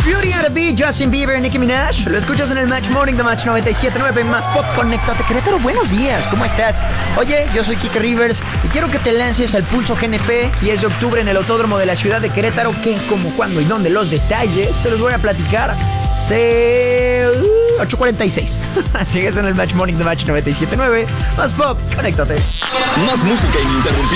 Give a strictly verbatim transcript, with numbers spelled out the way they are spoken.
Beauty and the Beat, Justin Bieber, Nicki Minaj. Lo escuchas en el Match Morning de Match noventa y siete punto nueve. Más Pop, conéctate Querétaro. Buenos días, ¿cómo estás? Oye, yo soy Kike Rivers y quiero que te lances al Pulso G N P diez de octubre en el Autódromo de la ciudad de Querétaro. ¿Qué, cómo, cuándo y dónde? Los detalles te los voy a platicar. Se... ocho cuarenta y seis. Sigues en el Match Morning de Match noventa y siete punto nueve. Más Pop, conéctate. Más música ininterrumpida.